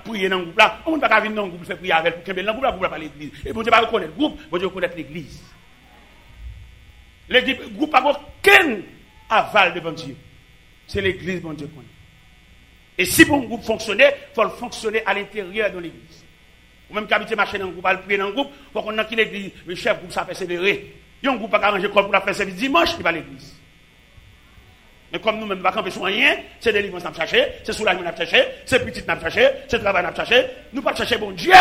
prier dans le groupe là. On ne peut pas venir dans le groupe faire prier avec pour que dans le groupe là, pas l'église. Et bon Dieu pas reconnaître le groupe, bon Dieu reconnaître l'église. L'église groupe pas aucun aval devant Dieu. C'est l'église bon Dieu connaît. Et si pour un groupe fonctionner, il faut le fonctionner à l'intérieur de l'église. Ou même qu'habiter marcher dans le groupe, aller prier dans le groupe, il faut qu'on ait l'église, le chef groupe ça persévérer. Il y a un groupe pas arranger comme pour la faire service dimanche, il va à l'église. Mais comme nous-mêmes, nous ne pouvons pas camper sur rien, c'est délivrance qu'on a cherché, c'est soulagement qu'on a cherché, c'est petit qu'on a cherché, c'est travail qu'on a cherché, nous ne pouvons pas chercher bon Dieu.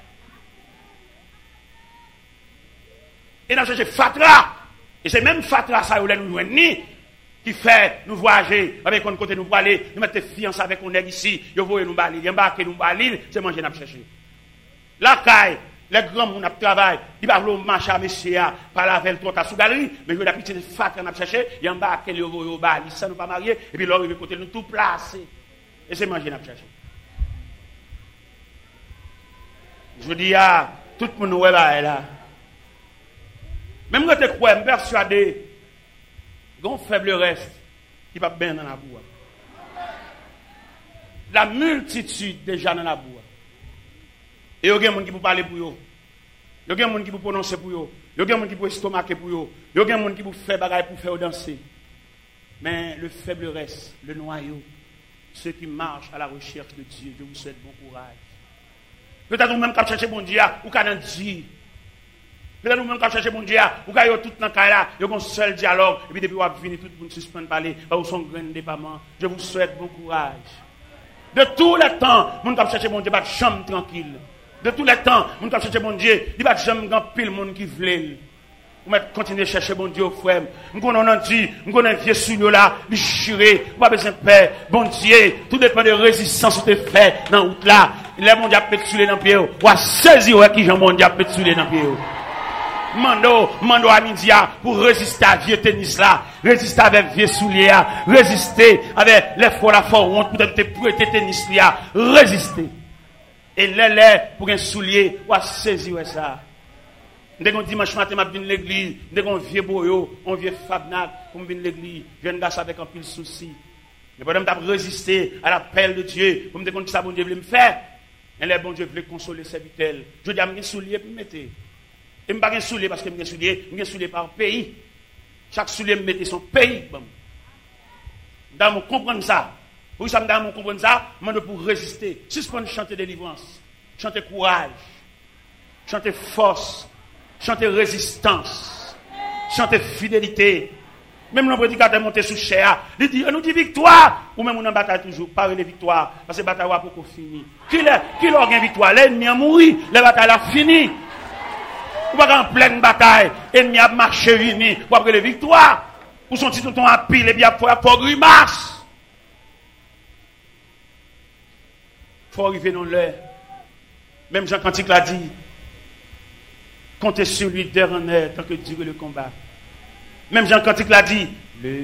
Et nous avons cherché Fatra. Et c'est même Fatra, ça, où nous joignons, qui fait nous voyager avec un côté nous pour aller, nous mettre fiancés avec un nègre ici, nous voyons nous balir, nous embarquer nous balir, c'est manger nous chercher. La caille, les grands gens qui travaillent, ils vont marcher à monsieur, par la veille, tout à sous galerie, mais ils ont la petite Fatra qu'on a cherché, ils embarquent les au balir, ça nous pas marier, et puis là, ils vont côté nous tout placer. Et c'est manger nous chercher. Je dis à tout le monde est là. Même quand tu crois, je suis persuadé, il y a un faible reste qui va bien dans la boue. La multitude déjà dans la boue. Et il y a des gens qui peuvent parler pour eux. Il y a des gens qui peuvent prononcer pour eux. Il y a des gens qui peuvent estomaquer pour eux. Il y a des gens qui peuvent faire bagaille pour faire danser. Mais le faible reste, le noyau, ceux qui marchent à la recherche de Dieu, je vous souhaite bon courage. Peut-être vous-même qui cherchez bon Dieu, ou qui avez dit. Peut-être nous-mêmes qui cherchons mon Dieu, ou avez tout dans le cas là, il y a un seul dialogue, et puis depuis vous avez fini, tout le monde suspend de parler, vous son grand dépendant. Je vous souhaite bon courage. De tous les temps, nous qui cherchons mon Dieu, pas de chambre tranquille. De tous les temps, nous qui cherchons mon Dieu, il n'y a pas de chambre grand pile monde qui veut. Vous mettez continuer à chercher mon Dieu, frère. Nous connaissons Dieu, nous connaissons vieux souillot là, déchiré, pas besoin de paix. Bon Dieu, tout dépend de résistance que tu fais dans la route là. Les mon Dieu peut souiller dans le pied, ou à saisir qui Jean mon Dieu peut souiller dans le pied. Mando à midi pour résister à vieux tennis là, résister avec vieux souliers, résister avec les fois la fois honte pour te prêter tennis là, résister. Et les pour un soulier, ou à saisir ça. Dès qu'on dimanche matin, je viens à l'église, dès qu'on vieux boyo, on vieux fabnac, pour venir à l'église, je viens d'asseoir avec un pile souci. Mais pendant que je résister à l'appel de Dieu, pour me dire que ça bon Dieu voulait me faire, et les bon Dieu voulait consoler ses vitelles. Je dis à mes souliers pour me mettre. Et je ne suis pas un soulier parce que je suis un soulier par pays. Chaque soulier me mettait son pays. Dans mon comprendre ça. Pour ça, dans mon comprendre ça, je demande pour résister. Suspendre chanter délivrance, chanter courage, chanter force, chanter résistance, chanter fidélité. Même le prédicateur monté sous chair, il dit, nous dit victoire, ou même on en bataille toujours, pas les victoires, parce que la bataille va pour finir. Qui l'a gagné victoire? L'ennemi a mouru, la bataille a fini. Ou pas en pleine bataille, l'ennemi a marché vini, ou après les victoires, ou son titre à pile, et bien pour grimace. Faut arriver dans l'heure. Même Jean Cantique l'a dit, comptez sur lui dernier tant que dure le combat. Même Jean Cantique l'a dit,